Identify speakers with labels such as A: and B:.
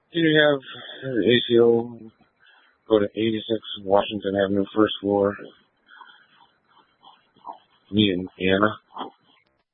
A: You have ACO, go to 86 Washington Avenue, first floor. Me and Anna.